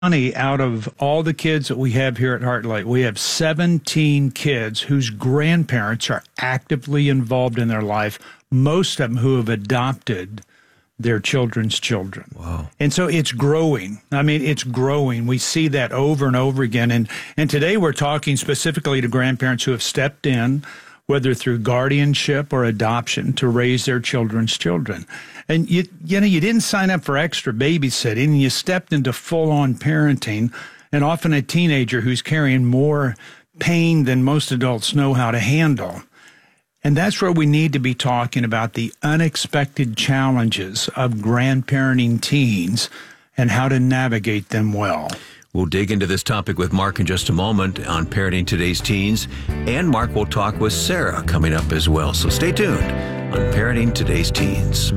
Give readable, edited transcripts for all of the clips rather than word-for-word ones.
funny, out of all the kids that we have here at Heartlight, we have 17 kids whose grandparents are actively involved in their life, most of them who have adopted their children's children. Wow. And so it's growing. I mean, it's growing. We see that over and over again. And today we're talking specifically to grandparents who have stepped in, whether through guardianship or adoption, to raise their children's children. And you didn't sign up for extra babysitting. You stepped into full-on parenting, and often a teenager who's carrying more pain than most adults know how to handle. And that's where we need to be talking about the unexpected challenges of grandparenting teens and how to navigate them well. We'll dig into this topic with Mark in just a moment on Parenting Today's Teens. And Mark will talk with Sarah coming up as well. So stay tuned on Parenting Today's Teens.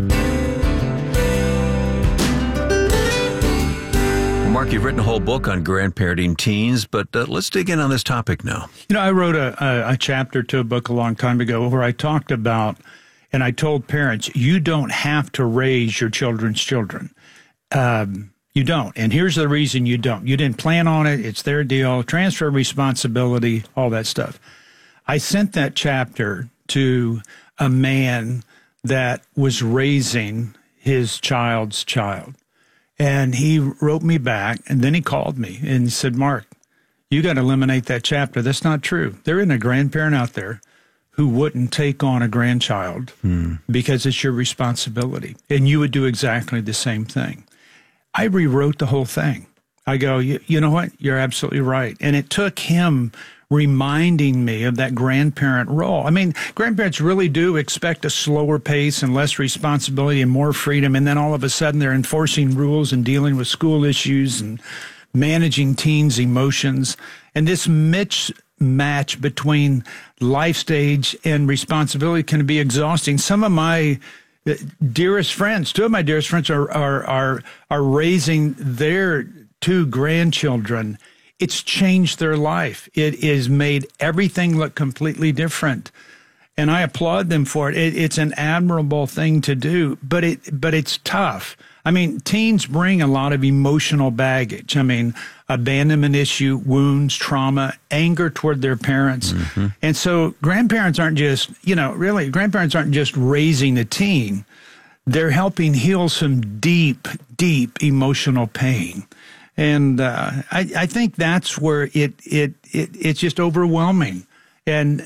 Mark, you've written a whole book on grandparenting teens, but let's dig in on this topic now. I wrote a chapter to a book a long time ago where I talked about, and I told parents, you don't have to raise your children's children. You don't. And here's the reason you don't. You didn't plan on it. It's their deal. Transfer responsibility, all that stuff. I sent that chapter to a man that was raising his child's child. And he wrote me back, and then he called me and said, Mark, you got to eliminate that chapter. That's not true. There isn't a grandparent out there who wouldn't take on a grandchild because it's your responsibility. And you would do exactly the same thing. I rewrote the whole thing. I go, you know what? You're absolutely right. And it took him reminding me of that grandparent role. I mean, grandparents really do expect a slower pace and less responsibility and more freedom. And then all of a sudden they're enforcing rules and dealing with school issues and managing teens' emotions. And this mismatch between life stage and responsibility can be exhausting. Some of my dearest friends, two of my dearest friends are raising their two grandchildren. It's changed their life. It has made everything look completely different. And I applaud them for it. It's an admirable thing to do, but it's tough. I mean, teens bring a lot of emotional baggage. I mean, abandonment issue, wounds, trauma, anger toward their parents. Mm-hmm. And so grandparents aren't just, grandparents aren't just raising a teen. They're helping heal some deep, deep emotional pain. And I think that's where it's just overwhelming. And,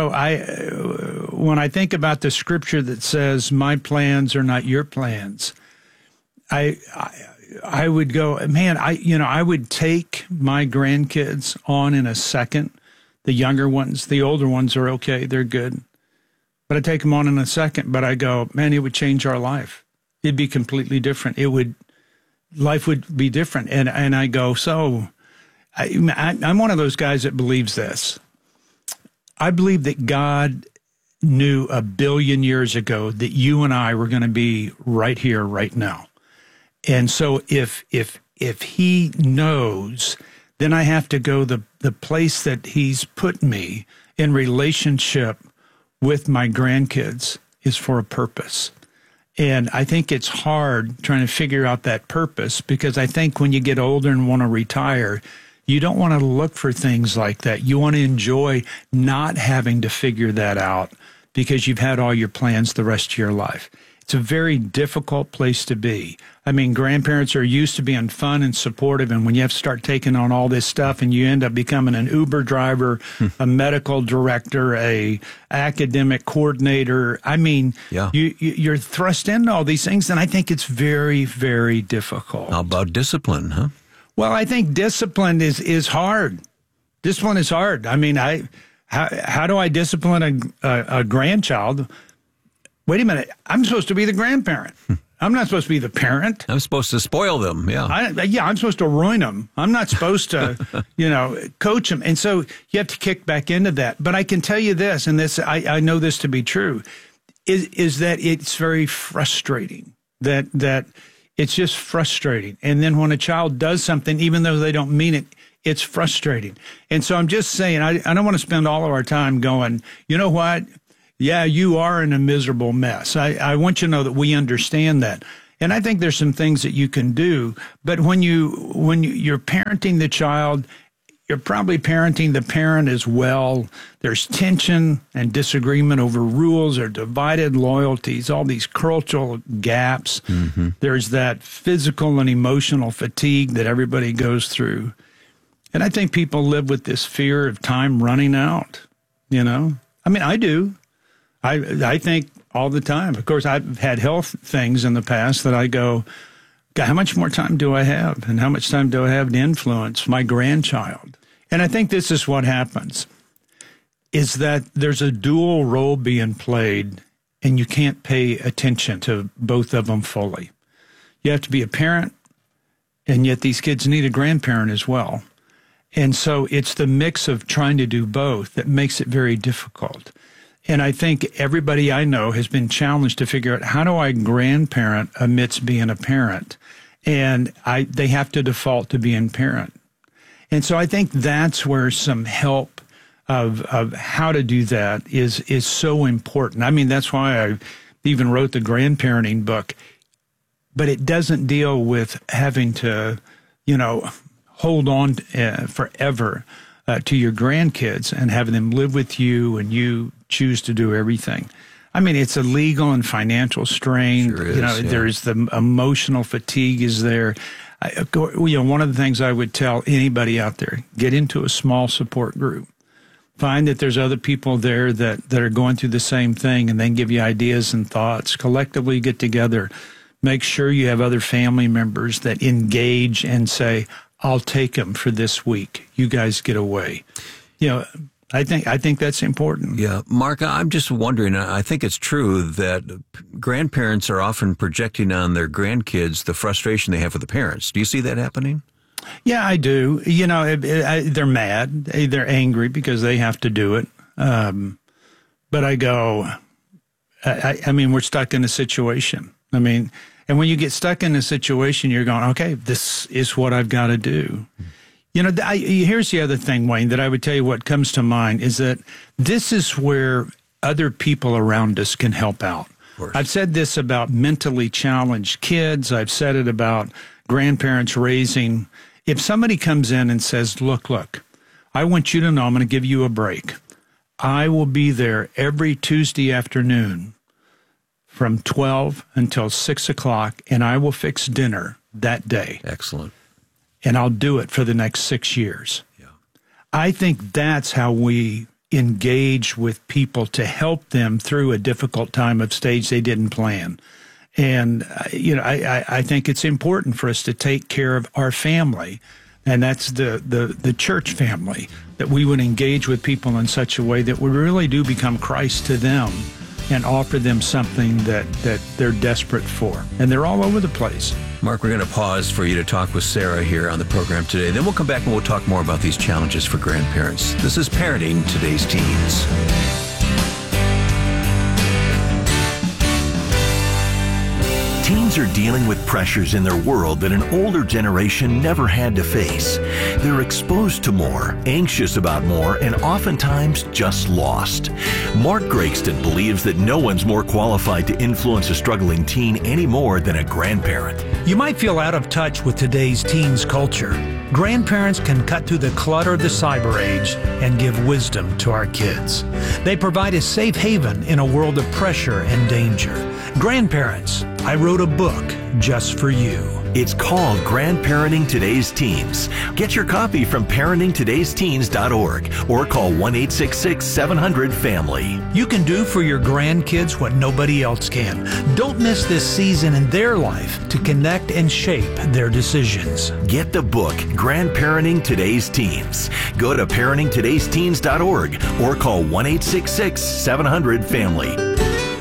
when I think about the scripture that says, my plans are not your plans, I would go, man, I would take my grandkids on in a second. The younger ones, the older ones are okay. They're good. But I take them on in a second. But I go, man, it would change our life. It'd be completely different. Life would be different. And I go, I'm one of those guys that believes this. I believe that God knew 1 billion years ago that you and I were going to be right here, right now. And so if he knows, then I have to go the place that he's put me in relationship with my grandkids is for a purpose. And I think it's hard trying to figure out that purpose because I think when you get older and want to retire, you don't want to look for things like that. You want to enjoy not having to figure that out because you've had all your plans the rest of your life. It's a very difficult place to be. I mean, grandparents are used to being fun and supportive, and when you have to start taking on all this stuff and you end up becoming an Uber driver, a medical director, a academic coordinator, I mean, you're thrust into all these things, and I think it's very, very difficult. How about discipline, huh? Well, I think discipline is hard. Discipline is hard. I mean, how do I discipline a grandchild? Wait a minute. I'm supposed to be the grandparent. I'm not supposed to be the parent. I'm supposed to spoil them. Yeah. I'm supposed to ruin them. I'm not supposed to, coach them. And so you have to kick back into that. But I can tell you this, and this, I know this to be true, is that it's very frustrating. That it's just frustrating. And then when a child does something, even though they don't mean it, it's frustrating. And so I'm just saying, I don't want to spend all of our time going, you know what? Yeah, you are in a miserable mess. I want you to know that we understand that. And I think there's some things that you can do, but when you're parenting the child, you're probably parenting the parent as well. There's tension and disagreement over rules or divided loyalties, all these cultural gaps. Mm-hmm. There's that physical and emotional fatigue that everybody goes through. And I think people live with this fear of time running out, I mean, I do. I think all the time. Of course, I've had health things in the past that I go, God, how much more time do I have? And how much time do I have to influence my grandchild? And I think this is what happens, is that there's a dual role being played, and you can't pay attention to both of them fully. You have to be a parent, and yet these kids need a grandparent as well. And so it's the mix of trying to do both that makes it very difficult. And I think everybody I know has been challenged to figure out, how do I grandparent amidst being a parent? And they have to default to being parent. And so I think that's where some help of how to do that is so important. I mean, that's why I even wrote the grandparenting book. But it doesn't deal with having to, hold on forever to your grandkids and having them live with you and you choose to do everything. I mean, it's a legal and financial strain. Sure is, There's the emotional fatigue is there. One of the things I would tell anybody out there, get into a small support group. Find that there's other people there that are going through the same thing, and then give you ideas and thoughts. Collectively get together. Make sure you have other family members that engage and say, I'll take them for this week. You guys get away. I think that's important. Yeah. Mark, I'm just wondering, I think it's true that grandparents are often projecting on their grandkids the frustration they have with the parents. Do you see that happening? Yeah, I do. They're mad. They're angry because they have to do it. But I go, I mean, we're stuck in a situation. I mean, and when you get stuck in a situation, you're going, okay, this is what I've got to do. Here's the other thing, Wayne, that I would tell you what comes to mind is that this is where other people around us can help out. I've said this about mentally challenged kids. I've said it about grandparents raising. If somebody comes in and says, look, I want you to know I'm going to give you a break. I will be there every Tuesday afternoon from 12 until 6 o'clock, and I will fix dinner that day. Excellent. And I'll do it for the next 6 years. Yeah. I think that's how we engage with people to help them through a difficult time of stage they didn't plan. And, I think it's important for us to take care of our family, and that's the church family, that we would engage with people in such a way that we really do become Christ to them and offer them something that they're desperate for. And they're all over the place. Mark, we're going to pause for you to talk with Sarah here on the program today. Then we'll come back and we'll talk more about these challenges for grandparents. This is Parenting Today's Teens. Teens are dealing with pressures in their world that an older generation never had to face. They're exposed to more, anxious about more, and oftentimes just lost. Mark Gregston believes that no one's more qualified to influence a struggling teen any more than a grandparent. You might feel out of touch with today's teens culture. Grandparents can cut through the clutter of the cyber age and give wisdom to our kids. They provide a safe haven in a world of pressure and danger. Grandparents, I wrote a book just for you. It's called Grandparenting Today's Teens. Get your copy from parentingtodaysteens.org or call 1-866-700-FAMILY. You can do for your grandkids what nobody else can. Don't miss this season in their life to connect and shape their decisions. Get the book, Grandparenting Today's Teens. Go to parentingtodaysteens.org or call 1-866-700-FAMILY.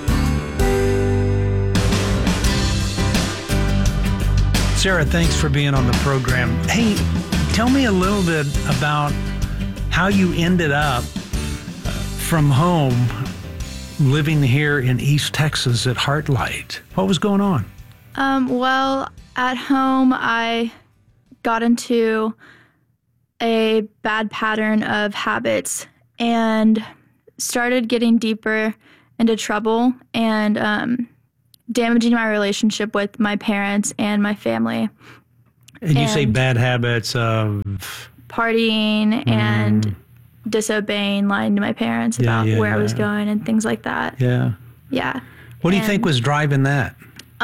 Sarah, thanks for being on the program. Hey, tell me a little bit about how you ended up from home living here in East Texas at Heartlight. What was going on? Well, at home, I got into a bad pattern of habits and started getting deeper into trouble and damaging my relationship with my parents and my family. And you say bad habits of partying and disobeying, lying to my parents about where I was going and things like that. Yeah. Yeah. What do you think was driving that?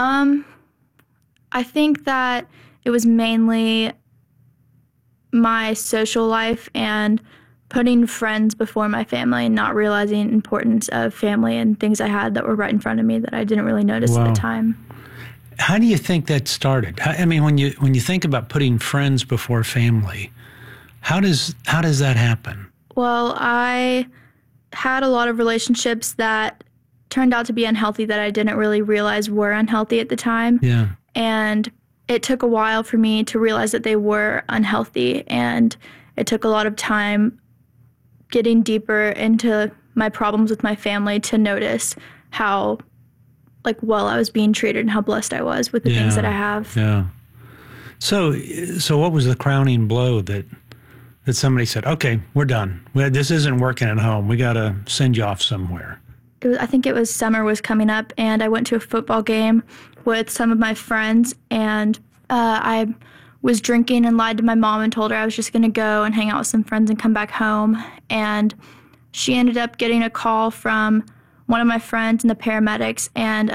I think that it was mainly my social life and putting friends before my family and not realizing the importance of family and things I had that were right in front of me that I didn't really notice at the time. How do you think that started? I mean, when you think about putting friends before family, how does that happen? Well, I had a lot of relationships that turned out to be unhealthy that I didn't really realize were unhealthy at the time. Yeah. And it took a while for me to realize that they were unhealthy, and it took a lot of time getting deeper into my problems with my family to notice how well I was being treated and how blessed I was with the things that I have. Yeah. So what was the crowning blow that somebody said, okay, we're done. This isn't working at home. We got to send you off somewhere? I think it was summer was coming up, and I went to a football game with some of my friends, and I was drinking and lied to my mom and told her I was just going to go and hang out with some friends and come back home. And she ended up getting a call from one of my friends and the paramedics, and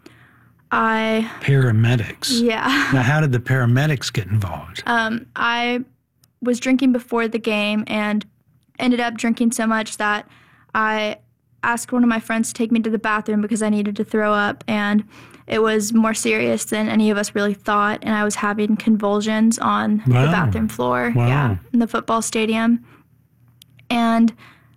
Paramedics? Yeah. Now, how did the paramedics get involved? I was drinking before the game and ended up drinking so much that I asked one of my friends to take me to the bathroom because I needed to throw up, and it was more serious than any of us really thought, and I was having convulsions on the bathroom floor in the football stadium. And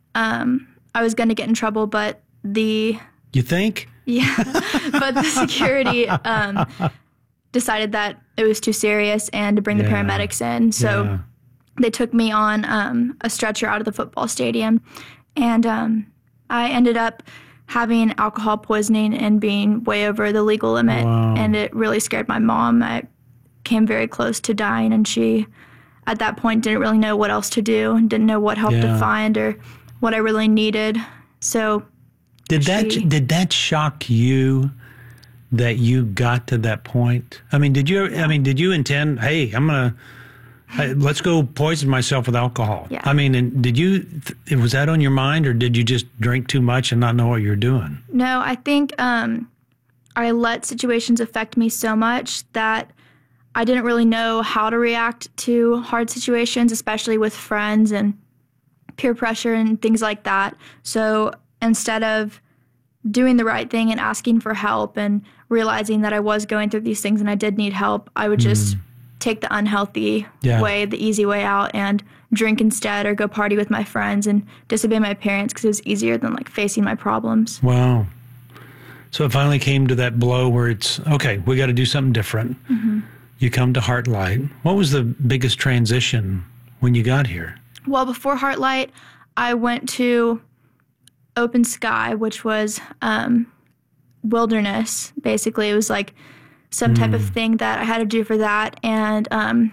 I was going to get in trouble, but You think? Yeah, but the security decided that it was too serious and to bring the paramedics in, so they took me on a stretcher out of the football stadium, and I ended up having alcohol poisoning and being way over the legal limit, and it really scared my mom. I came very close to dying, and she, at that point, didn't really know what else to do and didn't know what help to find or what I really needed. So did that shock you that you got to that point? I mean, did you intend, hey, let's go poison myself with alcohol? Yeah. I mean, and was that on your mind, or did you just drink too much and not know what you're doing? No, I think I let situations affect me so much that I didn't really know how to react to hard situations, especially with friends and peer pressure and things like that. So instead of doing the right thing and asking for help and realizing that I was going through these things and I did need help, I would just take the unhealthy way, the easy way out, and drink instead or go party with my friends and disobey my parents because it was easier than facing my problems. Wow. So it finally came to that blow where it's, okay, we got to do something different. Mm-hmm. You come to Heartlight. What was the biggest transition when you got here? Well, before Heartlight, I went to Open Sky, which was wilderness. Basically, it was some type of thing that I had to do for that. And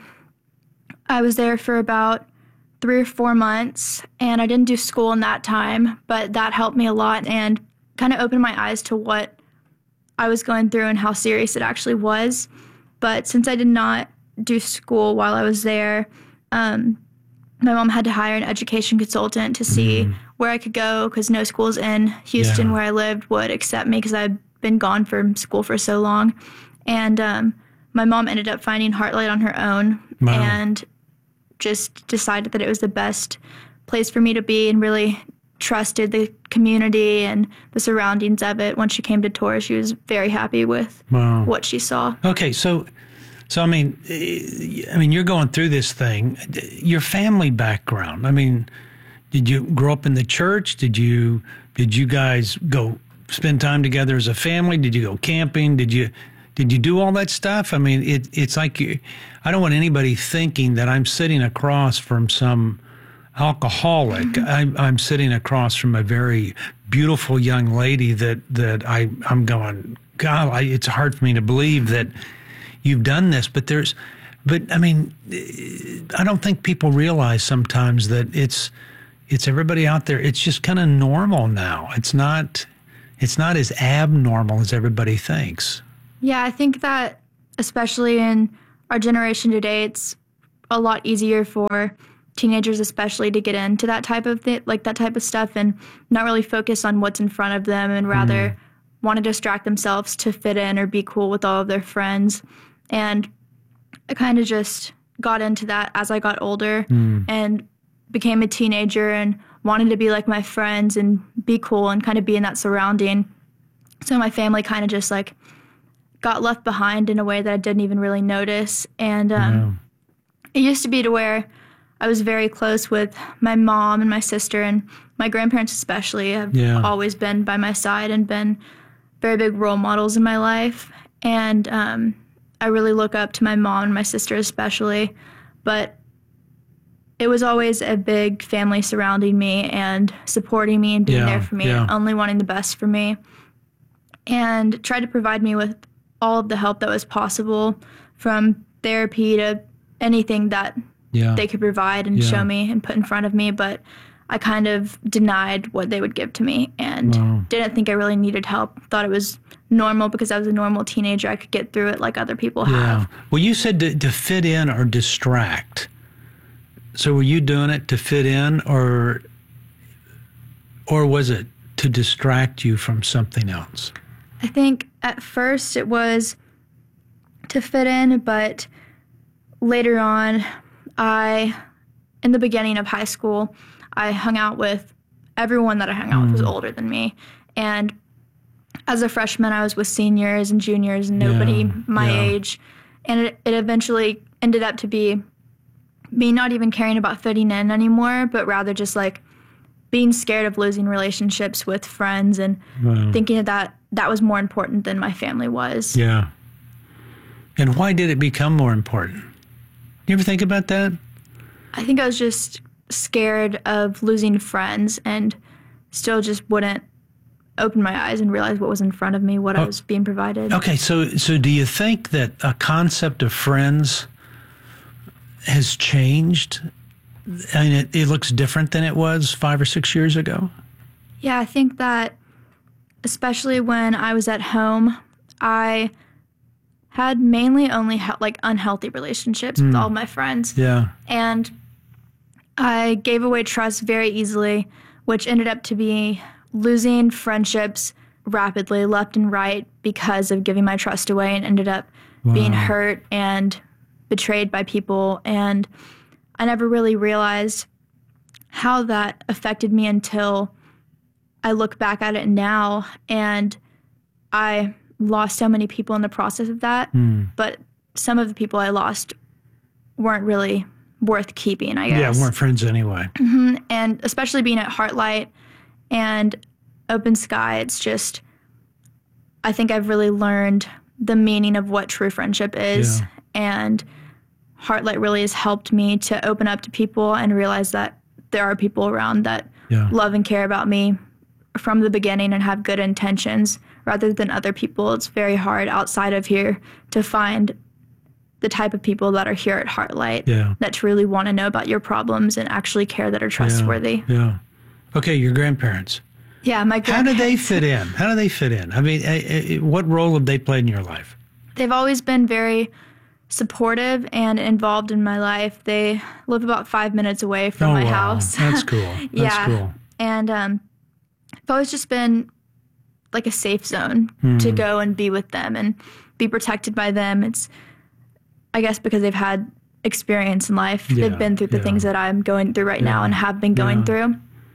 I was there for about 3 or 4 months, and I didn't do school in that time, but that helped me a lot and kind of opened my eyes to what I was going through and how serious it actually was. But since I did not do school while I was there, my mom had to hire an education consultant to see where I could go because no schools in Houston where I lived would accept me because I'd been gone from school for so long. And my mom ended up finding Heartlight on her own and just decided that it was the best place for me to be and really trusted the community and the surroundings of it. When she came to tour, she was very happy with what she saw. Okay, so I mean, you're going through this thing. Your family background. I mean, did you grow up in the church? Did you guys go spend time together as a family? Did you go camping? Did you do all that stuff? I mean, it's like I don't want anybody thinking that I'm sitting across from some alcoholic. Mm-hmm. I'm sitting across from a very beautiful young lady that I'm going, God, it's hard for me to believe that you've done this. But I mean, I don't think people realize sometimes that it's everybody out there. It's just kind of normal now. It's not It's not as abnormal as everybody thinks. Yeah, I think that especially in our generation today, it's a lot easier for teenagers especially to get into that type of that type of stuff and not really focus on what's in front of them and rather want to distract themselves to fit in or be cool with all of their friends. And I kind of just got into that as I got older and became a teenager and wanted to be like my friends and be cool and kind of be in that surrounding. So my family kind of just like got left behind in a way that I didn't even really notice. And it used to be to where I was very close with my mom and my sister, and my grandparents especially have always been by my side and been very big role models in my life. And I really look up to my mom and my sister especially. But it was always a big family surrounding me and supporting me and being there for me and only wanting the best for me, and tried to provide me with all of the help that was possible, from therapy to anything that they could provide and show me and put in front of me. But I kind of denied what they would give to me and didn't think I really needed help. Thought it was normal because I was a normal teenager. I could get through it like other people have. Well, you said to fit in or distract. So were you doing it to fit in, or was it to distract you from something else? I think at first it was to fit in, but later on, in the beginning of high school, I hung out with everyone that I hung out with was older than me. And as a freshman, I was with seniors and juniors and nobody my age. And it eventually ended up to be me not even caring about fitting in anymore, but rather just like being scared of losing relationships with friends and thinking that was more important than my family was. Yeah. And why did it become more important? You ever think about that? I think I was just scared of losing friends and still just wouldn't open my eyes and realize what was in front of me, what I was being provided. Okay, so do you think that a concept of friends has changed? I mean, it looks different than it was 5 or 6 years ago? Yeah, I think that especially when I was at home, I had mainly only unhealthy relationships with all my friends. Yeah. And I gave away trust very easily, which ended up to be losing friendships rapidly, left and right, because of giving my trust away, and ended up being hurt and betrayed by people. And I never really realized how that affected me until I look back at it now, and I lost so many people in the process of that. But some of the people I lost weren't really worth keeping, I guess. Yeah, weren't friends anyway. And especially being at Heartlight and Open Sky, it's just, I think I've really learned the meaning of what true friendship is. And Heartlight really has helped me to open up to people and realize that there are people around that love and care about me from the beginning and have good intentions rather than other people. It's very hard outside of here to find the type of people that are here at Heartlight that truly want to know about your problems and actually care, that are trustworthy. Okay, your grandparents. Yeah, my grandparents. How do they fit in? How do they fit in? I mean, what role have they played in your life? They've always been very supportive and involved in my life. They live about 5 minutes away from my house. That's cool. That's cool. And I've always just been like a safe zone to go and be with them and be protected by them. It's, I guess, because they've had experience in life. They've been through the things that I'm going through right now and have been going through.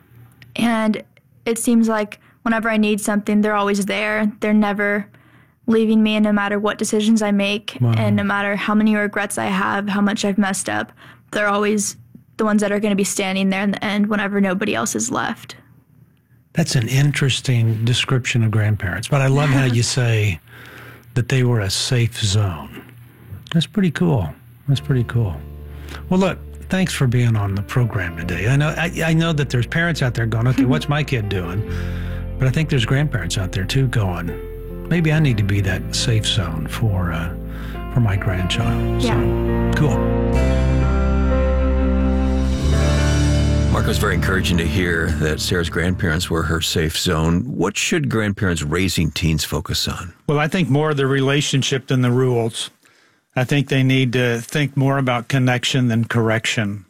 And it seems like whenever I need something, they're always there. They're never leaving me, and no matter what decisions I make and no matter how many regrets I have, how much I've messed up, they're always the ones that are going to be standing there in the end whenever nobody else is left. That's an interesting description of grandparents, but I love how you say that they were a safe zone. That's pretty cool. That's pretty cool. Well, look, thanks for being on the program today. I know that there's parents out there going, okay, what's my kid doing? But I think there's grandparents out there too going, maybe I need to be that safe zone for my grandchild. Yeah. So, cool. Marco was very encouraging to hear that Sarah's grandparents were her safe zone. What should grandparents raising teens focus on? Well, I think more of the relationship than the rules. I think they need to think more about connection than correction.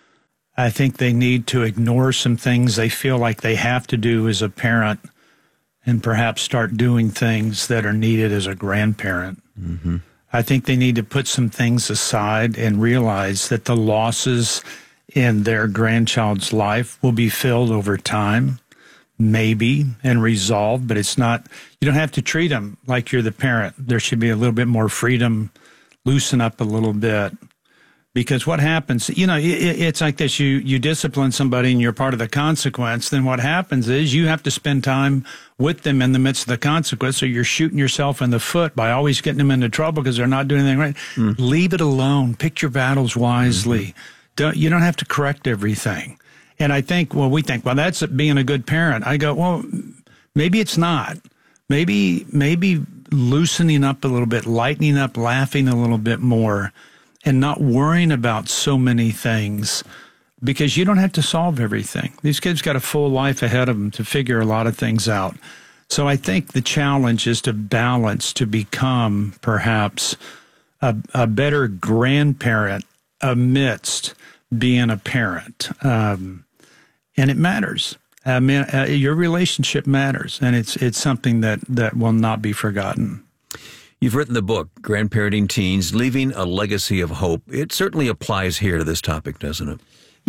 I think they need to ignore some things they feel like they have to do as a parent and perhaps start doing things that are needed as a grandparent. Mm-hmm. I think they need to put some things aside and realize that the losses in their grandchild's life will be filled over time, maybe, and resolved, but it's not, you don't have to treat them like you're the parent. There should be a little bit more freedom, loosen up a little bit. Because what happens, it's like this, you discipline somebody and you're part of the consequence, then what happens is you have to spend time with them in the midst of the consequence, so you're shooting yourself in the foot by always getting them into trouble because they're not doing anything right. Leave it alone. Pick your battles wisely. You don't have to correct everything. And I think, we think, that's being a good parent. I go, well, maybe it's not. Maybe loosening up a little bit, lightening up, laughing a little bit more, and not worrying about so many things, because you don't have to solve everything. These kids got a full life ahead of them to figure a lot of things out. So I think the challenge is to balance, to become perhaps a better grandparent amidst being a parent. And it matters. I mean, your relationship matters, and it's something that will not be forgotten. You've written the book, Grandparenting Teens, Leaving a Legacy of Hope. It certainly applies here to this topic, doesn't it?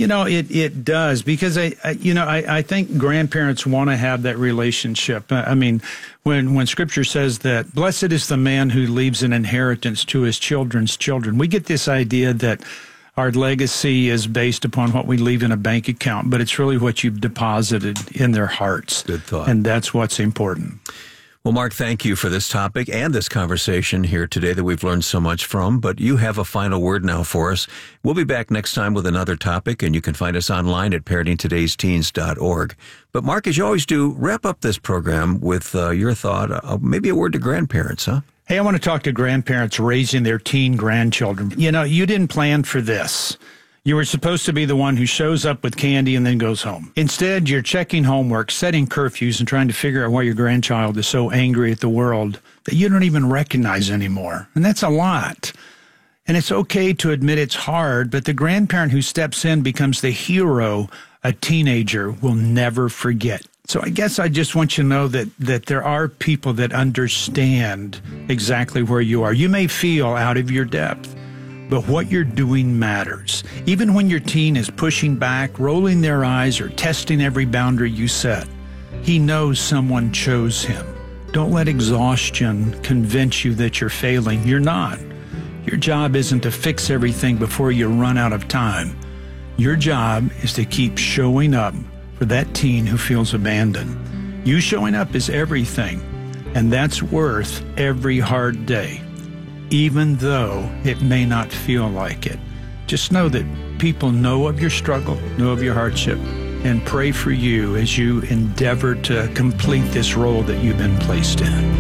It does, because I think grandparents want to have that relationship. I mean, when Scripture says that blessed is the man who leaves an inheritance to his children's children, we get this idea that our legacy is based upon what we leave in a bank account, but it's really what you've deposited in their hearts. Good thought. And that's what's important. Well, Mark, thank you for this topic and this conversation here today that we've learned so much from, but you have a final word now for us. We'll be back next time with another topic, and you can find us online at parentingtodaysteens.org. But Mark, as you always do, wrap up this program with your thought, maybe a word to grandparents, huh? Hey, I want to talk to grandparents raising their teen grandchildren. You didn't plan for this. You were supposed to be the one who shows up with candy and then goes home. Instead, you're checking homework, setting curfews, and trying to figure out why your grandchild is so angry at the world that you don't even recognize anymore. And that's a lot. And it's okay to admit it's hard, but the grandparent who steps in becomes the hero a teenager will never forget. So I guess I just want you to know that there are people that understand exactly where you are. You may feel out of your depth, but what you're doing matters. Even when your teen is pushing back, rolling their eyes, or testing every boundary you set, he knows someone chose him. Don't let exhaustion convince you that you're failing. You're not. Your job isn't to fix everything before you run out of time. Your job is to keep showing up for that teen who feels abandoned. You showing up is everything, and that's worth every hard day, even though it may not feel like it. Just know that people know of your struggle, know of your hardship, and pray for you as you endeavor to complete this role that you've been placed in.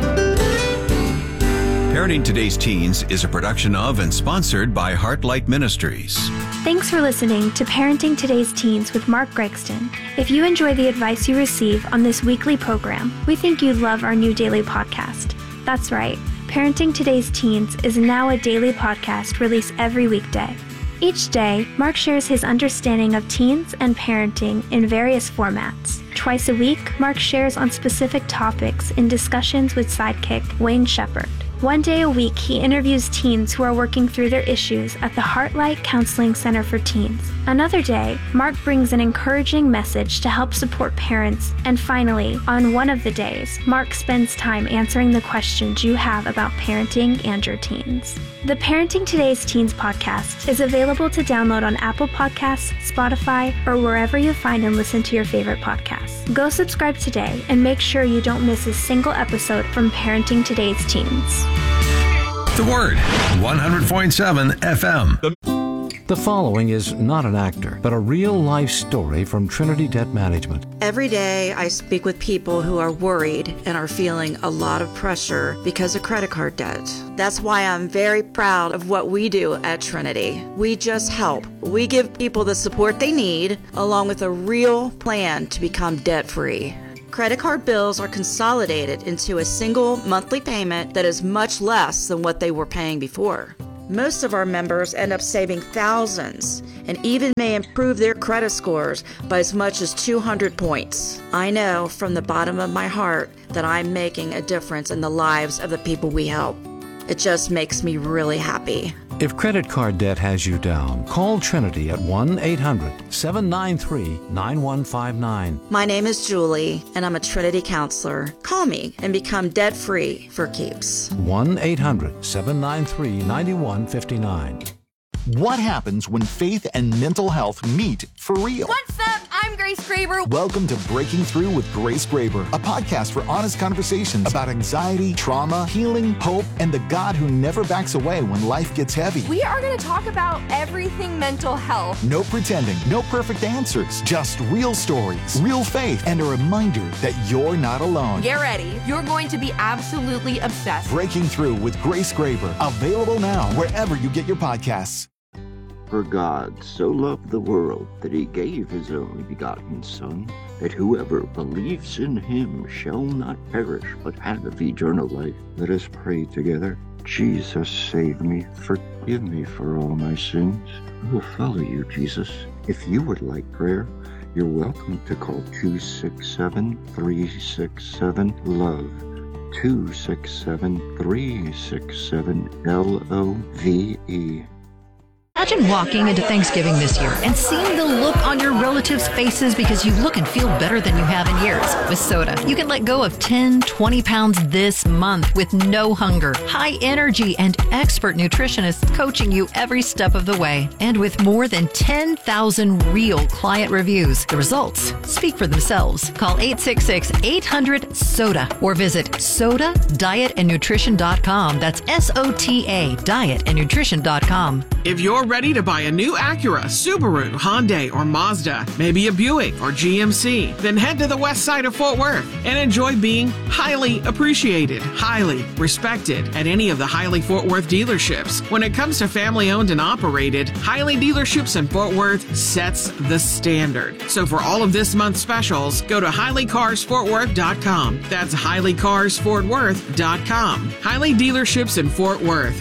Parenting Today's Teens is a production of and sponsored by Heartlight Ministries. Thanks for listening to Parenting Today's Teens with Mark Gregston. If you enjoy the advice you receive on this weekly program, we think you'd love our new daily podcast. That's right, Parenting Today's Teens is now a daily podcast released every weekday. Each day, Mark shares his understanding of teens and parenting in various formats. Twice a week, Mark shares on specific topics in discussions with sidekick Wayne Shepherd. One day a week, he interviews teens who are working through their issues at the Heartlight Counseling Center for Teens. Another day, Mark brings an encouraging message to help support parents. And finally, on one of the days, Mark spends time answering the questions you have about parenting and your teens. The Parenting Today's Teens podcast is available to download on Apple Podcasts, Spotify, or wherever you find and listen to your favorite podcasts. Go subscribe today and make sure you don't miss a single episode from Parenting Today's Teens. The Word, 100.7 FM. The following is not an actor, but a real-life story from Trinity Debt Management. Every day I speak with people who are worried and are feeling a lot of pressure because of credit card debt. That's why I'm very proud of what we do at Trinity. We just help. We give people the support they need, along with a real plan to become debt-free. Credit card bills are consolidated into a single monthly payment that is much less than what they were paying before. Most of our members end up saving thousands and even may improve their credit scores by as much as 200 points. I know from the bottom of my heart that I'm making a difference in the lives of the people we help. It just makes me really happy. If credit card debt has you down, call Trinity at 1-800-793-9159. My name is Julie, and I'm a Trinity counselor. Call me and become debt-free for keeps. 1-800-793-9159. What happens when faith and mental health meet for real? What's up? I'm Grace Graber. Welcome to Breaking Through with Grace Graber, a podcast for honest conversations about anxiety, trauma, healing, hope, and the God who never backs away when life gets heavy. We are going to talk about everything mental health. No pretending, no perfect answers, just real stories, real faith, and a reminder that you're not alone. Get ready. You're going to be absolutely obsessed. Breaking Through with Grace Graber, available now wherever you get your podcasts. For God so loved the world that he gave his only begotten Son, that whoever believes in him shall not perish, but have eternal life. Let us pray together. Jesus, save me. Forgive me for all my sins. I will follow you, Jesus. If you would like prayer, you're welcome to call 267-367-LOVE. 267-367-LOVE. Imagine walking into Thanksgiving this year and seeing the look on your relatives' faces because you look and feel better than you have in years. With Soda, you can let go of 10, 20 pounds this month with no hunger, high energy, and expert nutritionists coaching you every step of the way. And with more than 10,000 real client reviews, the results speak for themselves. Call 866-800-SODA or visit SODAdietandnutrition.com. That's SOTA, dietandnutrition.com. If you're ready to buy a new Acura, Subaru, Hyundai, or Mazda, maybe a Buick or GMC, then head to the west side of Fort Worth and enjoy being highly appreciated, highly respected at any of the Hiley Fort Worth dealerships. When it comes to family-owned and operated, Hiley Dealerships in Fort Worth sets the standard. So for all of this month's specials, go to HileyCarsFortWorth.com. That's HileyCarsFortWorth.com. Hiley Dealerships in Fort Worth,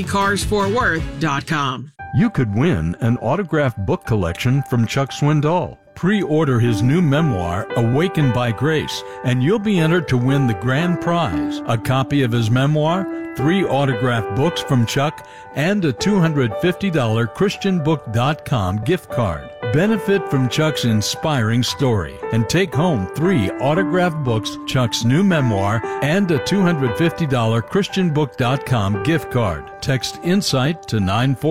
HileyCarsFortWorth.com. You could win an autographed book collection from Chuck Swindoll. Pre-order his new memoir, Awakened by Grace, and you'll be entered to win the grand prize, a copy of his memoir, 3 autographed books from Chuck, and a $250 ChristianBook.com gift card. Benefit from Chuck's inspiring story and take home 3 autographed books, Chuck's new memoir, and a $250 ChristianBook.com gift card. Text INSIGHT to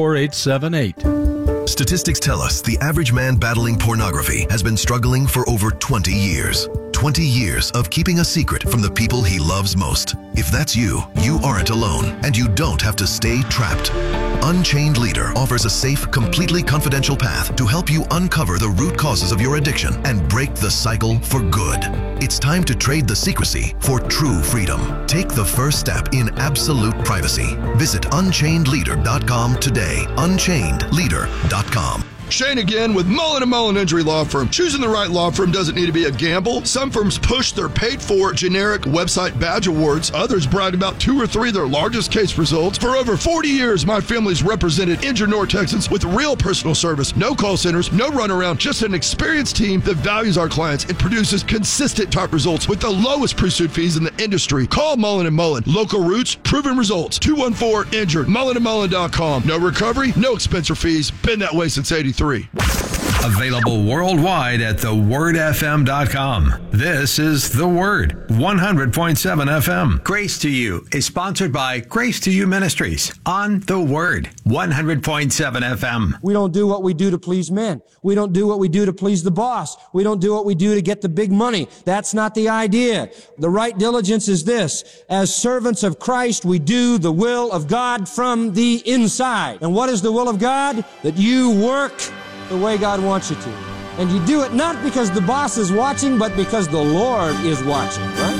94878. Statistics tell us the average man battling pornography has been struggling for over 20 years. 20 years of keeping a secret from the people he loves most. If that's you, you aren't alone, and you don't have to stay trapped. Unchained Leader offers a safe, completely confidential path to help you uncover the root causes of your addiction and break the cycle for good. It's time to trade the secrecy for true freedom. Take the first step in absolute privacy. Visit UnchainedLeader.com today. UnchainedLeader.com. Shane again with Mullen & Mullen Injury Law Firm. Choosing the right law firm doesn't need to be a gamble. Some firms push their paid-for generic website badge awards. Others brag about 2 or 3 of their largest case results. For over 40 years, my family's represented injured North Texans with real personal service. No call centers, no runaround, just an experienced team that values our clients and produces consistent top results with the lowest pursuit fees in the industry. Call Mullen & Mullen. Local roots, proven results. 214-INJURED. MullenandMullen.com. No recovery, no expense or fees. Been that way since '83. Available worldwide at thewordfm.com. This is The Word, 100.7 FM. Grace to You is sponsored by Grace to You Ministries on The Word, 100.7 FM. We don't do what we do to please men. We don't do what we do to please the boss. We don't do what we do to get the big money. That's not the idea. The right diligence is this. As servants of Christ, we do the will of God from the inside. And what is the will of God? That you work the way God wants you to. And you do it not because the boss is watching, but because the Lord is watching, right?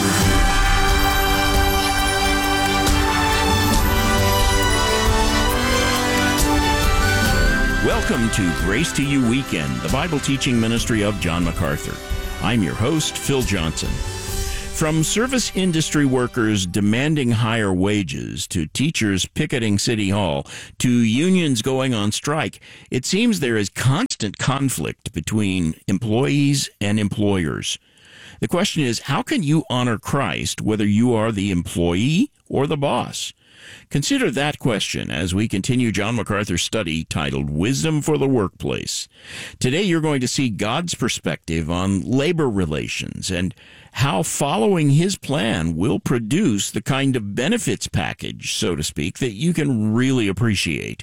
Welcome to Grace to You Weekend, the Bible teaching ministry of John MacArthur. I'm your host, Phil Johnson. From service industry workers demanding higher wages, to teachers picketing City Hall, to unions going on strike, it seems there is constant conflict between employees and employers. The question is, how can you honor Christ whether you are the employee or the boss? Consider that question as we continue John MacArthur's study titled Wisdom for the Workplace. Today you're going to see God's perspective on labor relations and how following his plan will produce the kind of benefits package, so to speak, that you can really appreciate.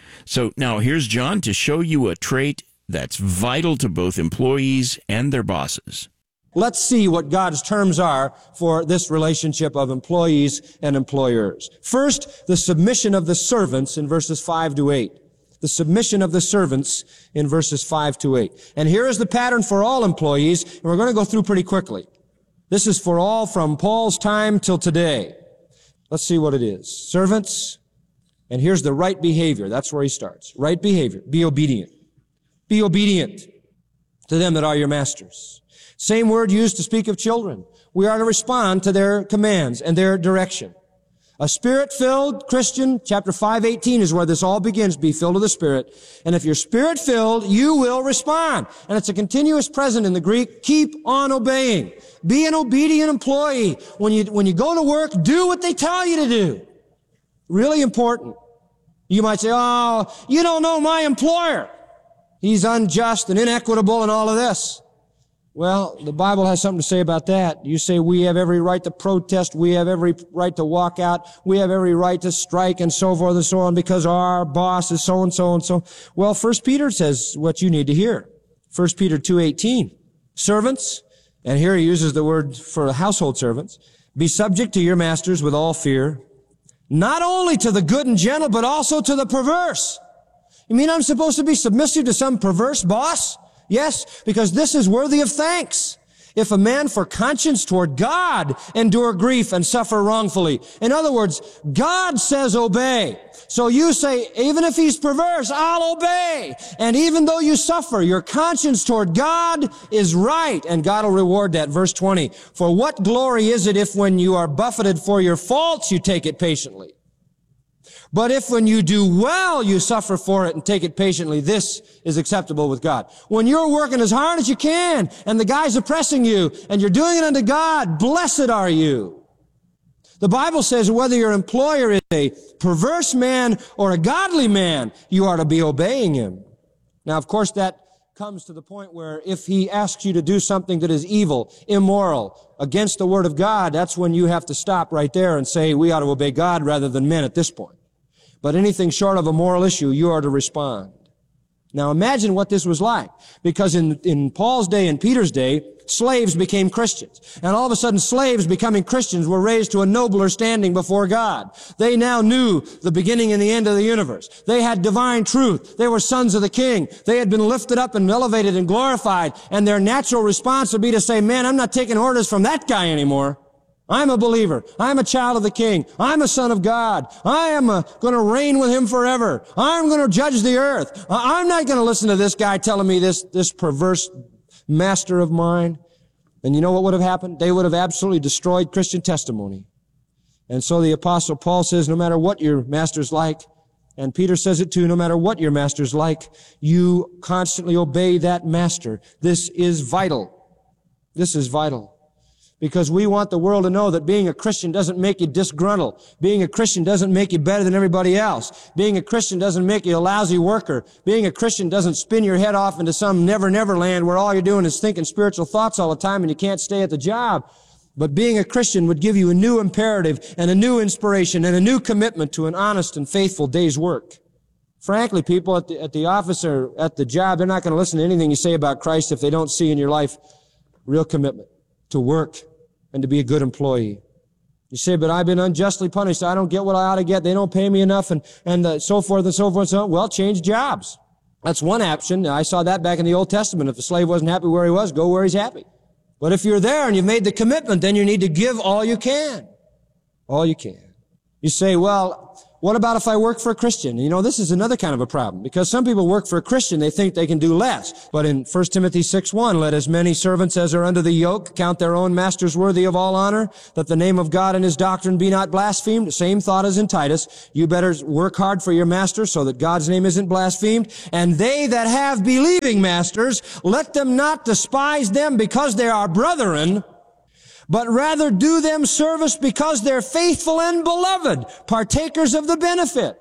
So now here's John to show you a trait that's vital to both employees and their bosses. Let's see what God's terms are for this relationship of employees and employers. First, the submission of the servants in verses 5 to 8. The submission of the servants in verses 5 to 8. And here is the pattern for all employees, and we're going to go through pretty quickly. This is for all from Paul's time till today. Let's see what it is. Servants, and here's the right behavior. That's where he starts. Right behavior. Be obedient. Be obedient to them that are your masters. Same word used to speak of children. We are to respond to their commands and their direction. A Spirit-filled Christian, chapter 5:18 is where this all begins. Be filled with the Spirit. And if you're Spirit-filled, you will respond. And it's a continuous present in the Greek. Keep on obeying. Be an obedient employee. When you go to work, do what they tell you to do. Really important. You might say, oh, you don't know my employer. He's unjust and inequitable and all of this. Well, the Bible has something to say about that. You say we have every right to protest, we have every right to walk out, we have every right to strike and so forth and so on because our boss is so and so and so. Well, 1 Peter says what you need to hear. 1 Peter 2:18. Servants, and here he uses the word for household servants, be subject to your masters with all fear, not only to the good and gentle, but also to the perverse. You mean I'm supposed to be submissive to some perverse boss? Yes, because this is worthy of thanks. If a man for conscience toward God endure grief and suffer wrongfully. In other words, God says obey. So you say, even if he's perverse, I'll obey. And even though you suffer, your conscience toward God is right, and God will reward that. Verse 20, for what glory is it if when you are buffeted for your faults, you take it patiently? But if when you do well, you suffer for it and take it patiently, this is acceptable with God. When you're working as hard as you can and the guy's oppressing you and you're doing it unto God, blessed are you. The Bible says whether your employer is a perverse man or a godly man, you are to be obeying him. Now, of course, that comes to the point where if he asks you to do something that is evil, immoral, against the Word of God, that's when you have to stop right there and say we ought to obey God rather than men at this point. But anything short of a moral issue, you are to respond. Now imagine what this was like. Because in Paul's day and Peter's day, slaves became Christians. And all of a sudden, slaves becoming Christians were raised to a nobler standing before God. They now knew the beginning and the end of the universe. They had divine truth. They were sons of the King. They had been lifted up and elevated and glorified. And their natural response would be to say, man, I'm not taking orders from that guy anymore. I'm a believer. I'm a child of the King. I'm a son of God. I am going to reign with him forever. I'm going to judge the earth. I'm not going to listen to this guy telling me this perverse master of mine. And you know what would have happened? They would have absolutely destroyed Christian testimony. And so the Apostle Paul says, no matter what your master's like, and Peter says it too, no matter what your master's like, you constantly obey that master. This is vital. This is vital. Because we want the world to know that being a Christian doesn't make you disgruntled. Being a Christian doesn't make you better than everybody else. Being a Christian doesn't make you a lousy worker. Being a Christian doesn't spin your head off into some never land where all you're doing is thinking spiritual thoughts all the time and you can't stay at the job. But being a Christian would give you a new imperative and a new inspiration and a new commitment to an honest and faithful day's work. Frankly, people at the office or at the job, they're not going to listen to anything you say about Christ if they don't see in your life real commitment to work and to be a good employee. You say, but I've been unjustly punished. I don't get what I ought to get. They don't pay me enough and so forth and so forth. So, well, change jobs. That's one option. I saw that back in the Old Testament. If the slave wasn't happy where he was, go where he's happy. But if you're there and you've made the commitment, then you need to give all you can. All you can. You say, well, what about if I work for a Christian? You know, this is another kind of a problem because some people work for a Christian. They think they can do less. But in 1 Timothy 6:1, let as many servants as are under the yoke count their own masters worthy of all honor, that the name of God and his doctrine be not blasphemed. The same thought as in Titus. You better work hard for your master so that God's name isn't blasphemed. And they that have believing masters, let them not despise them because they are brethren, but rather do them service because they're faithful and beloved, partakers of the benefit.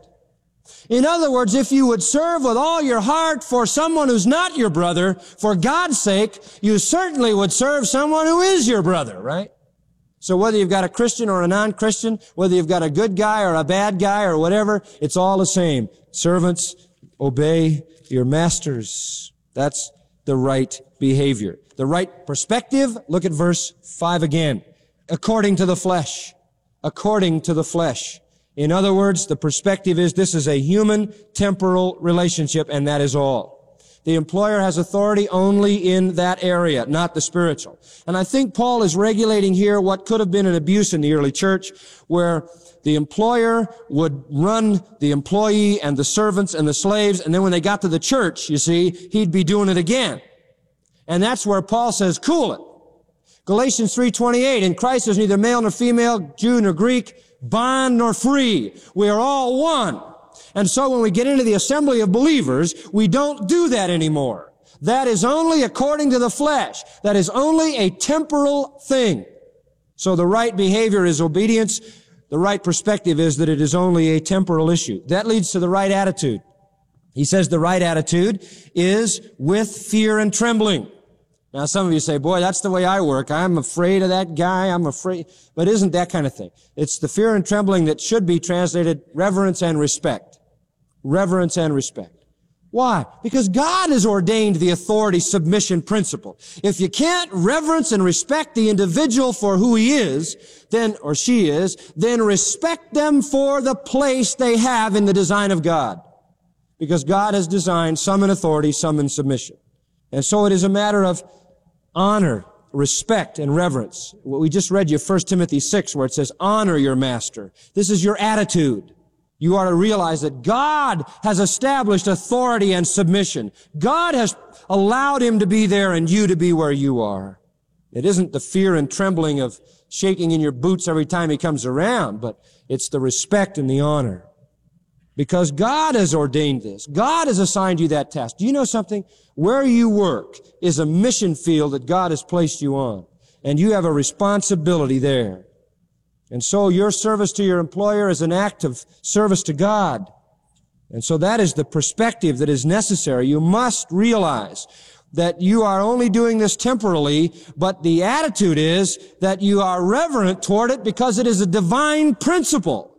In other words, if you would serve with all your heart for someone who's not your brother, for God's sake, you certainly would serve someone who is your brother, right? So whether you've got a Christian or a non-Christian, whether you've got a good guy or a bad guy or whatever, it's all the same. Servants, obey your masters. That's the right behavior. The right perspective, look at verse 5 again. According to the flesh. According to the flesh. In other words, the perspective is this is a human temporal relationship, and that is all. The employer has authority only in that area, not the spiritual. And I think Paul is regulating here what could have been an abuse in the early church, where the employer would run the employee and the servants and the slaves, and then when they got to the church, you see, he'd be doing it again. And that's where Paul says, cool it. Galatians 3:28, in Christ there's neither male nor female, Jew nor Greek, bond nor free. We are all one. And so when we get into the assembly of believers, we don't do that anymore. That is only according to the flesh. That is only a temporal thing. So the right behavior is obedience. The right perspective is that it is only a temporal issue. That leads to the right attitude. He says the right attitude is with fear and trembling. Now, some of you say, boy, that's the way I work. I'm afraid of that guy. I'm afraid. But it isn't that kind of thing. It's the fear and trembling that should be translated reverence and respect. Reverence and respect. Why? Because God has ordained the authority submission principle. If you can't reverence and respect the individual for who he is, then, or she is, then respect them for the place they have in the design of God. Because God has designed some in authority, some in submission. And so it is a matter of honor, respect, and reverence. We just read you 1 Timothy 6 where it says, honor your master. This is your attitude. You are to realize that God has established authority and submission. God has allowed him to be there and you to be where you are. It isn't the fear and trembling of shaking in your boots every time he comes around, but it's the respect and the honor. Because God has ordained this. God has assigned you that task. Do you know something? Where you work is a mission field that God has placed you on. And you have a responsibility there. And so your service to your employer is an act of service to God. And so that is the perspective that is necessary. You must realize that you are only doing this temporarily, but the attitude is that you are reverent toward it because it is a divine principle.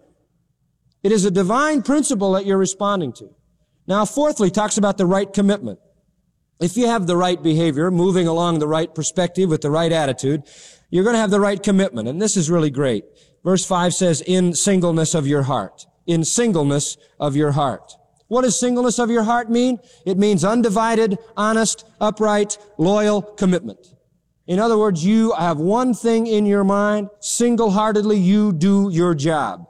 It is a divine principle that you're responding to. Now, fourthly, talks about the right commitment. If you have the right behavior, moving along the right perspective with the right attitude, you're going to have the right commitment. And this is really great. Verse 5 says, in singleness of your heart. In singleness of your heart. What does singleness of your heart mean? It means undivided, honest, upright, loyal commitment. In other words, you have one thing in your mind. Single-heartedly, you do your job.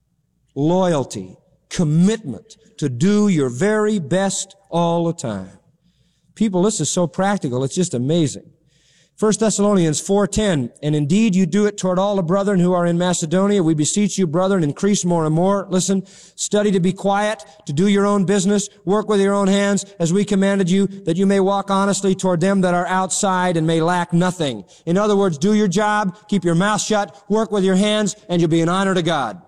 Loyalty, commitment to do your very best all the time. People, this is so practical. It's just amazing. 1 Thessalonians 4:10, and indeed you do it toward all the brethren who are in Macedonia. We beseech you, brethren, increase more and more. Listen, study to be quiet, to do your own business, work with your own hands, as we commanded you, that you may walk honestly toward them that are outside and may lack nothing. In other words, do your job, keep your mouth shut, work with your hands, and you'll be an honor to God.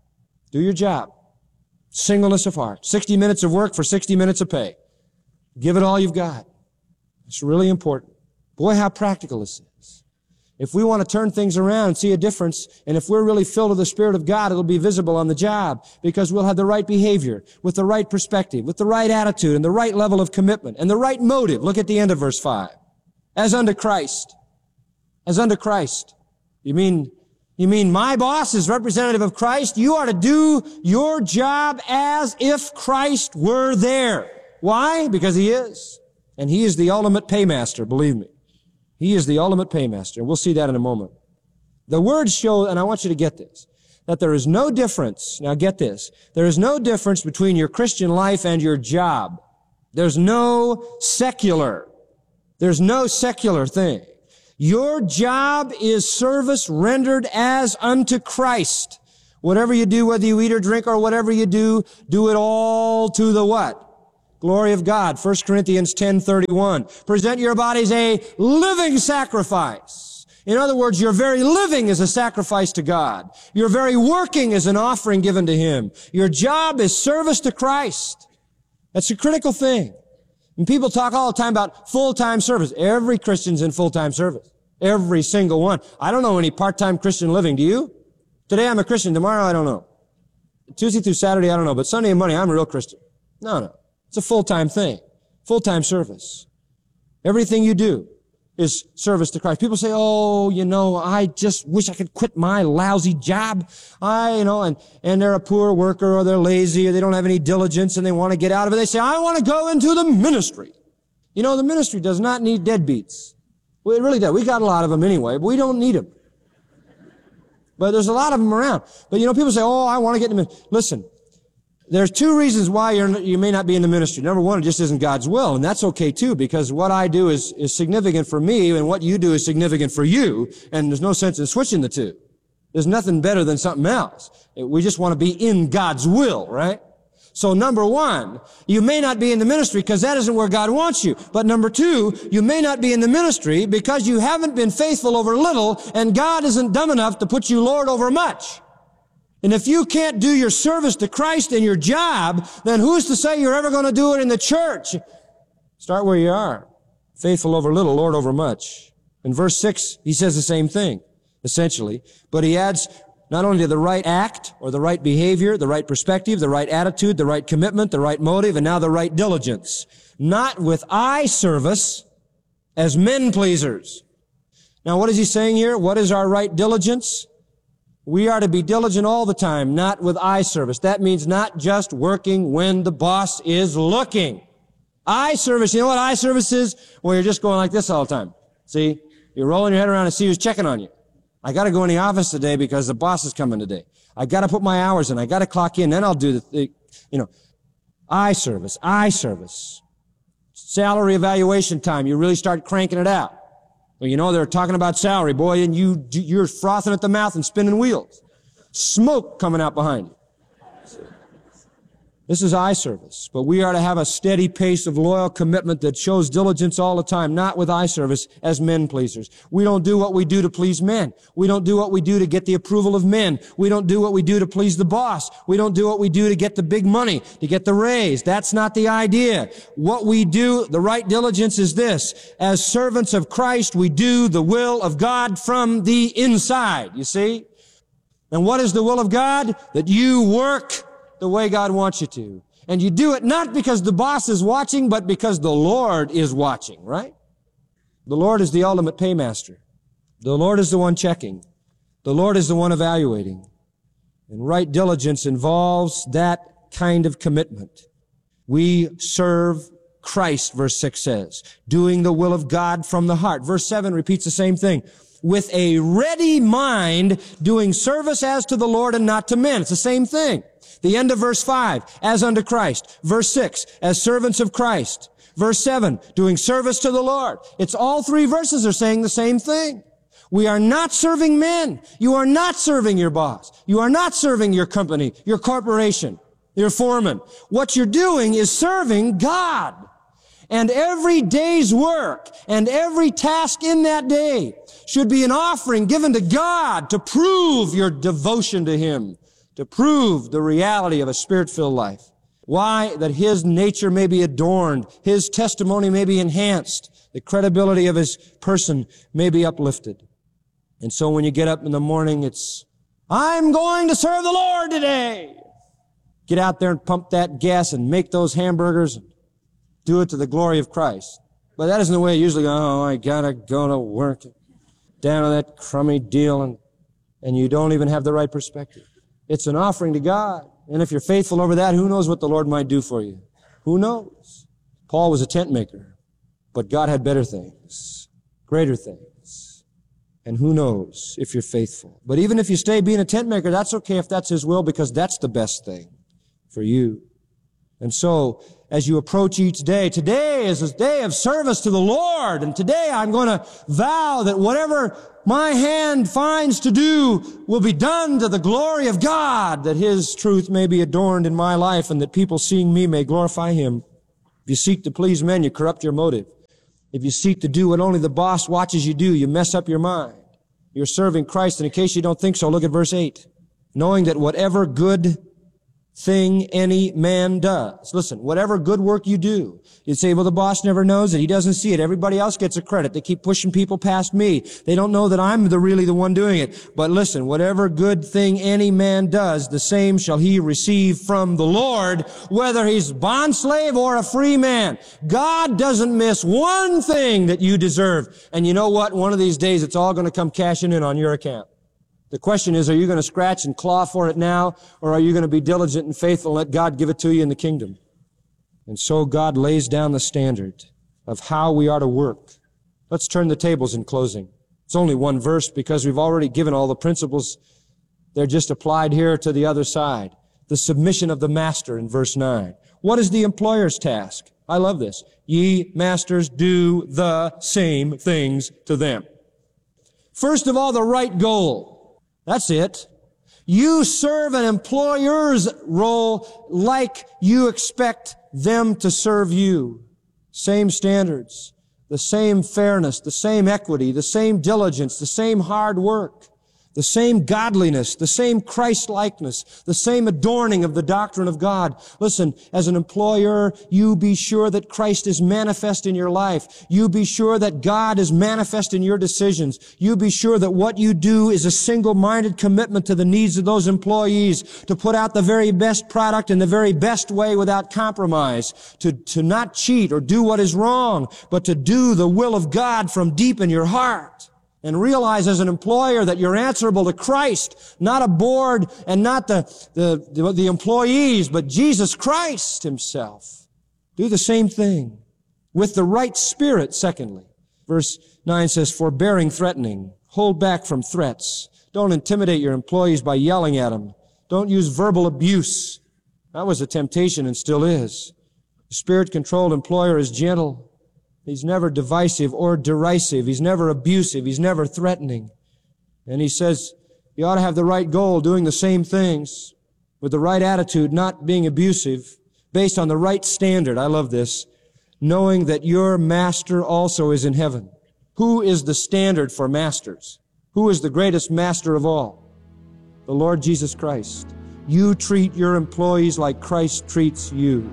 Do your job. Singleness of heart. 60 minutes of work for 60 minutes of pay. Give it all you've got. It's really important. Boy, how practical this is. If we want to turn things around and see a difference, and if we're really filled with the Spirit of God, it'll be visible on the job, because we'll have the right behavior, with the right perspective, with the right attitude, and the right level of commitment, and the right motive. Look at the end of verse 5. As unto Christ. As unto Christ. You mean my boss is representative of Christ? You are to do your job as if Christ were there. Why? Because He is. And He is the ultimate paymaster, believe me. He is the ultimate paymaster. We'll see that in a moment. The words show, and I want you to get this, that there is no difference. Now get this. There is no difference between your Christian life and your job. There's no secular. There's no secular thing. Your job is service rendered as unto Christ. Whatever you do, whether you eat or drink or whatever you do, do it all to the what? Glory of God. 1 Corinthians 10:31. Present your bodies a living sacrifice. In other words, your very living is a sacrifice to God. Your very working is an offering given to Him. Your job is service to Christ. That's a critical thing. And people talk all the time about full-time service. Every Christian's in full-time service. Every single one. I don't know any part-time Christian living. Do you? Today I'm a Christian. Tomorrow I don't know. Tuesday through Saturday I don't know. But Sunday and Monday I'm a real Christian. No. It's a full-time thing. Full-time service. Everything you do is service to Christ. People say, I just wish I could quit my lousy job. And they're a poor worker, or they're lazy, or they don't have any diligence, and they want to get out of it. They say, I want to go into the ministry. The ministry does not need deadbeats. Well, it really does. We got a lot of them anyway, but we don't need them. But there's a lot of them around. But people say, I want to get in the ministry. Listen. There's two reasons why you may not be in the ministry. Number one, it just isn't God's will, and that's okay too, because what I do is significant for me, and what you do is significant for you, and there's no sense in switching the two. There's nothing better than something else. We just want to be in God's will, right? So number one, you may not be in the ministry because that isn't where God wants you. But number two, you may not be in the ministry because you haven't been faithful over little, and God isn't dumb enough to put you Lord over much. And if you can't do your service to Christ in your job, then who's to say you're ever going to do it in the church? Start where you are. Faithful over little, Lord over much. In verse 6, he says the same thing, essentially. But he adds not only to the right act or the right behavior, the right perspective, the right attitude, the right commitment, the right motive, and now the right diligence. Not with eye service as men pleasers. Now what is he saying here? What is our right diligence? We are to be diligent all the time, not with eye service. That means not just working when the boss is looking. Eye service, you know what eye service is? Well, you're just going like this all the time. See? You're rolling your head around and see who's checking on you. I got to go in the office today because the boss is coming today. I got to put my hours in. I got to clock in. Then I'll do eye service. Salary evaluation time. You really start cranking it out. Well, they're talking about salary, boy, and you're frothing at the mouth and spinning wheels. Smoke coming out behind you. This is eye service, but we are to have a steady pace of loyal commitment that shows diligence all the time, not with eye service as men pleasers. We don't do what we do to please men. We don't do what we do to get the approval of men. We don't do what we do to please the boss. We don't do what we do to get the big money, to get the raise. That's not the idea. What we do, the right diligence is this. As servants of Christ, we do the will of God from the inside, you see? And what is the will of God? That you work the way God wants you to. And you do it not because the boss is watching, but because the Lord is watching, right? The Lord is the ultimate paymaster. The Lord is the one checking. The Lord is the one evaluating. And right diligence involves that kind of commitment. We serve Christ, verse 6 says, doing the will of God from the heart. Verse 7 repeats the same thing. with a ready mind, doing service as to the Lord and not to men. It's the same thing. The end of verse 5, as unto Christ. Verse 6, as servants of Christ. Verse 7, doing service to the Lord. It's all three verses are saying the same thing. We are not serving men. You are not serving your boss. You are not serving your company, your corporation, your foreman. What you're doing is serving God. And every day's work and every task in that day should be an offering given to God to prove your devotion to Him, to prove the reality of a Spirit-filled life. Why? That His nature may be adorned, His testimony may be enhanced, the credibility of His person may be uplifted. And so when you get up in the morning, it's, I'm going to serve the Lord today. Get out there and pump that gas and make those hamburgers and do it to the glory of Christ. But that isn't the way it usually goes. Oh, I gotta go to work, down to that crummy deal, and you don't even have the right perspective. It's an offering to God. And if you're faithful over that, who knows what the Lord might do for you? Who knows? Paul was a tent maker, but God had better things, greater things. And who knows if you're faithful. But even if you stay being a tent maker, that's okay if that's His will, because that's the best thing for you. And so, as you approach each day, today is a day of service to the Lord, and today I'm going to vow that whatever my hand finds to do will be done to the glory of God, that His truth may be adorned in my life, and that people seeing me may glorify Him. If you seek to please men, you corrupt your motive. If you seek to do what only the boss watches you do, you mess up your mind. You're serving Christ, and in case you don't think so, look at verse 8. Knowing that whatever good thing any man does. Listen, whatever good work you do, you'd say, well, the boss never knows it. He doesn't see it. Everybody else gets a credit. They keep pushing people past me. They don't know that I'm really the one doing it. But listen, whatever good thing any man does, the same shall he receive from the Lord, whether he's bondslave or a free man. God doesn't miss one thing that you deserve. And you know what? One of these days, it's all going to come cashing in on your account. The question is, are you going to scratch and claw for it now, or are you going to be diligent and faithful and let God give it to you in the kingdom? And so God lays down the standard of how we are to work. Let's turn the tables in closing. It's only one verse because we've already given all the principles. They're just applied here to the other side. The submission of the master in verse 9. What is the employer's task? I love this. Ye masters, do the same things to them. First of all, the right goal. That's it. You serve an employer's role like you expect them to serve you. Same standards, the same fairness, the same equity, the same diligence, the same hard work, the same godliness, the same Christ-likeness, the same adorning of the doctrine of God. Listen, as an employer, you be sure that Christ is manifest in your life. You be sure that God is manifest in your decisions. You be sure that what you do is a single-minded commitment to the needs of those employees, to put out the very best product in the very best way without compromise, to not cheat or do what is wrong, but to do the will of God from deep in your heart. And realize as an employer that you're answerable to Christ, not a board and not the employees, but Jesus Christ Himself. Do the same thing with the right spirit, secondly. Verse 9 says, forbearing threatening. Hold back from threats. Don't intimidate your employees by yelling at them. Don't use verbal abuse. That was a temptation and still is. The Spirit-controlled employer is gentle. He's never divisive or derisive. He's never abusive. He's never threatening. And he says you ought to have the right goal, doing the same things with the right attitude, not being abusive, based on the right standard. I love this. Knowing that your master also is in heaven. Who is the standard for masters? Who is the greatest master of all? The Lord Jesus Christ. You treat your employees like Christ treats you.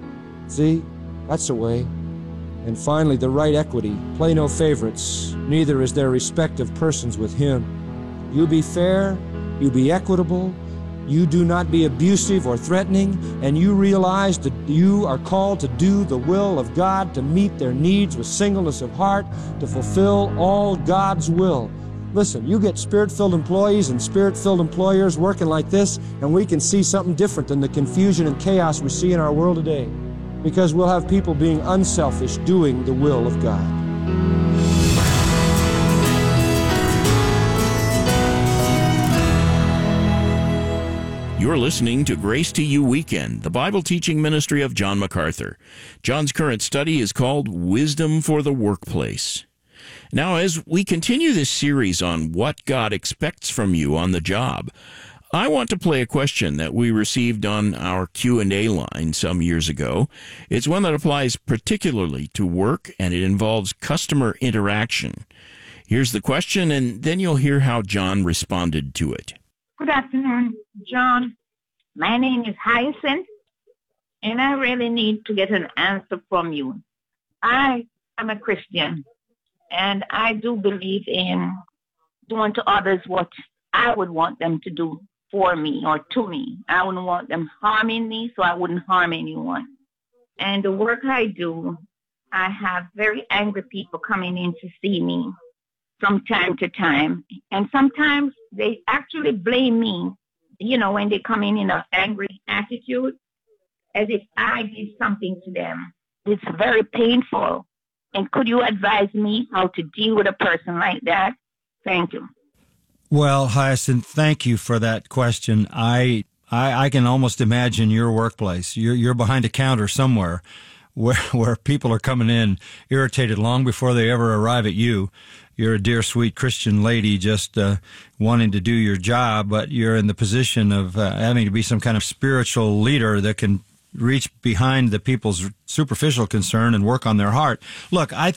See? That's the way. And finally, the right equity. Play no favorites, neither is there respect of persons with Him. You be fair, you be equitable, you do not be abusive or threatening, and you realize that you are called to do the will of God, to meet their needs with singleness of heart, to fulfill all God's will. Listen, you get Spirit-filled employees and Spirit-filled employers working like this, and we can see something different than the confusion and chaos we see in our world today. Because we'll have people being unselfish, doing the will of God. You're listening to Grace to You Weekend, the Bible teaching ministry of John MacArthur. John's current study is called Wisdom for the Workplace. Now, as we continue this series on what God expects from you on the job, I want to play a question that we received on our Q&A line some years ago. It's one that applies particularly to work, and it involves customer interaction. Here's the question, and then you'll hear how John responded to it. Good afternoon, John. My name is Hyacinth, and I really need to get an answer from you. I am a Christian, and I do believe in doing to others what I would want them to do for me or to me. I wouldn't want them harming me, so I wouldn't harm anyone. And the work I do, I have very angry people coming in to see me from time to time. And sometimes they actually blame me, when they come in an angry attitude, as if I did something to them. It's very painful. And could you advise me how to deal with a person like that? Thank you. Well, Hyacinth, thank you for that question. I can almost imagine your workplace. You're behind a counter somewhere where people are coming in irritated long before they ever arrive at you. You're a dear, sweet Christian lady just wanting to do your job, but you're in the position of having to be some kind of spiritual leader that can reach behind the people's superficial concern and work on their heart. Look, I